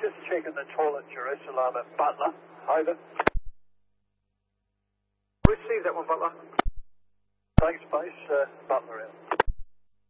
just checking the toilet, Jerusalem at Butler. Over. Receive that one, Butler. Thanks, base. Butler out.